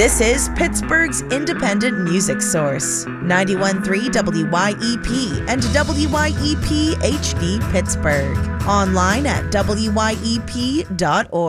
This is Pittsburgh's independent music source, 91.3 WYEP and WYEP HD Pittsburgh. Online at wyep.org.